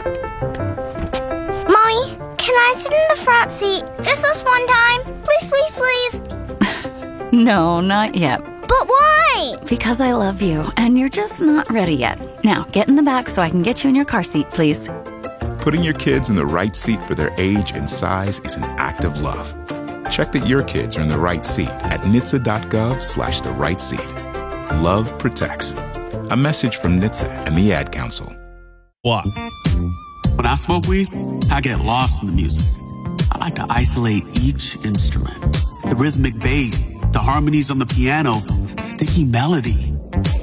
Mommy, can I sit in the front seat just this one time? Please, please, please. No, not yet. But why? Because I love you, and you're just not ready yet. Now, get in the back so I can get you in your car seat, please. Putting your kids in the right seat for their age and size is an act of love. Check that your kids are in the right seat at NHTSA.gov/the right seat. Love protects. A message from NHTSA and the Ad Council. What? When I smoke weed, I get lost in the music. I like to isolate each instrument. The rhythmic bass, the harmonies on the piano, the sticky melody.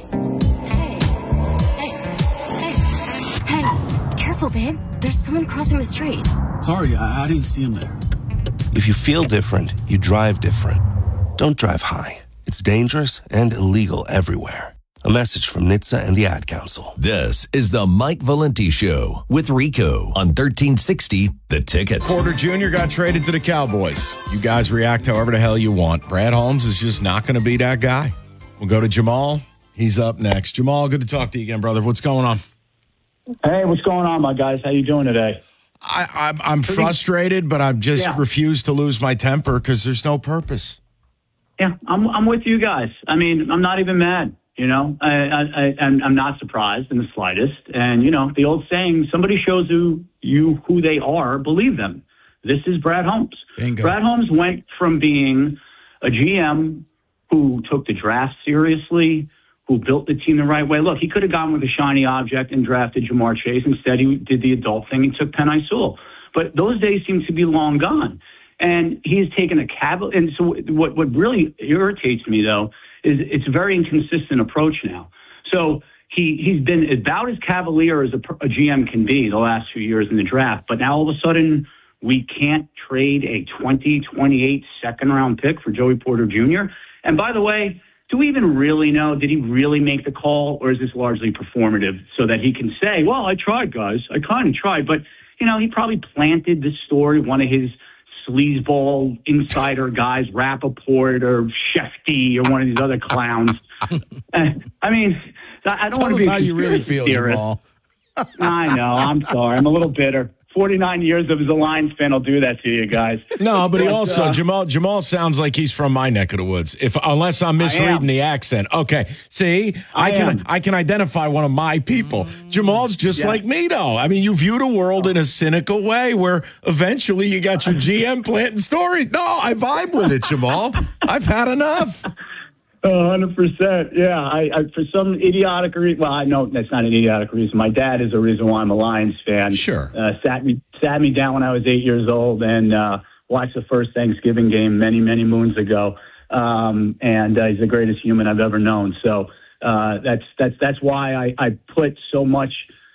Hey, careful, babe. There's someone crossing the street. Sorry, I didn't see him there. If you feel different, you drive different. Don't drive high. It's dangerous and illegal everywhere. A message from NHTSA and the Ad Council. This is the Mike Valenti Show with Rico on 1360 The Ticket. Porter Jr. got traded to the Cowboys. You guys react however the hell you want. Brad Holmes is just not going to be that guy. We'll go to Jamal. He's up next. Jamal, good to talk to you again, brother. What's going on? Hey, what's going on, my guys? How you doing today? I'm frustrated, but I've just refused to lose my temper because there's no purpose. Yeah, I'm with you guys. I mean, I'm not even mad. You know, I'm not surprised in the slightest. And, you know, the old saying, somebody shows who they are, believe them. This is Brad Holmes. Bingo. Brad Holmes went from being a GM who took the draft seriously, who built the team the right way. Look, he could have gone with a shiny object and drafted Jamar Chase. Instead, he did the adult thing and took Penei Sewell. But those days seem to be long gone. And he's taken and so what really irritates me, though, is it's a very inconsistent approach now. So he's been about as cavalier as a GM can be the last few years in the draft, but now all of a sudden we can't trade a 2028 second-round pick for Joey Porter Jr. And by the way, do we even really know, did he really make the call, or is this largely performative so that he can say, well, I tried, guys. I kind of tried. But, you know, he probably planted this story, one of his sleazeball insider guys, Rappaport or Shefty or one of these other clowns. I mean, I don't want to be how you really feel, Jamal. I know. I'm sorry. I'm a little bitter. 49 years of his Alliance fan will do that to you guys. No, but he also Jamal sounds like he's from my neck of the woods. Unless I'm misreading the accent. Okay, see, I can identify one of my people. Jamal's just like me, though. I mean, you view the world in a cynical way, where eventually you got your GM planting stories. No, I vibe with it, Jamal. I've had enough. 100%. Yeah. I for some idiotic reason, well, I know that's not an idiotic reason. My dad is the reason why I'm a Lions fan. Sure. Sat me down when I was 8 years old and watched the first Thanksgiving game many, many moons ago. And he's the greatest human I've ever known. So that's why I put so much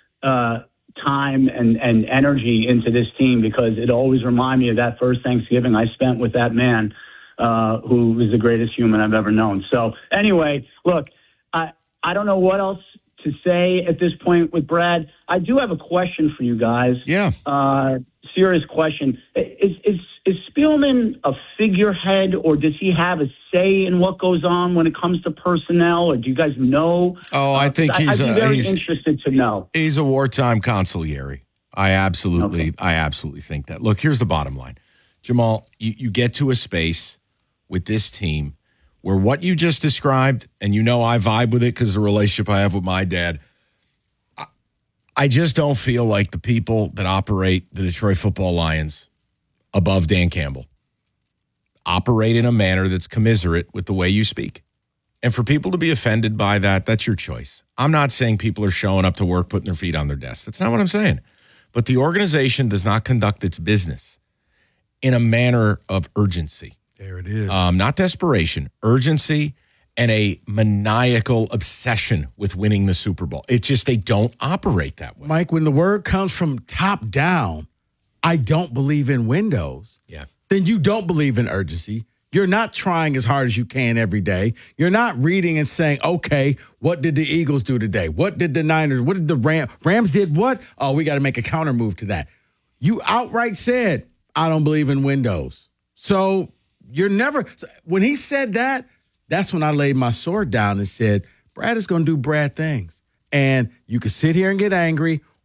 time and energy into this team, because it always reminds me of that first Thanksgiving I spent with that man. Who is the greatest human I've ever known. So anyway, look, I don't know what else to say at this point with Brad. I do have a question for you guys. Yeah. Serious question. Is Spielman a figurehead, or does he have a say in what goes on when it comes to personnel, or do you guys know? Oh, I think I'd be very interested to know. He's a wartime consigliere. I absolutely think that. Look, here's the bottom line. Jamal, you get to a space with this team where what you just described, and you know I vibe with it because of the relationship I have with my dad, I just don't feel like the people that operate the Detroit Football Lions above Dan Campbell operate in a manner that's commiserate with the way you speak. And for people to be offended by that, that's your choice. I'm not saying people are showing up to work, putting their feet on their desks. That's not what I'm saying. But the organization does not conduct its business in a manner of urgency. There it is. Not desperation, urgency, and a maniacal obsession with winning the Super Bowl. It's just they don't operate that way. Mike, when the word comes from top down, I don't believe in windows. Yeah. Then you don't believe in urgency. You're not trying as hard as you can every day. You're not reading and saying, okay, what did the Eagles do today? What did the Niners, what did the Rams did what? Oh, we got to make a counter move to that. You outright said, I don't believe in windows. So you're never, when he said that, that's when I laid my sword down and said, Brad is going to do Brad things. And you can sit here and get angry,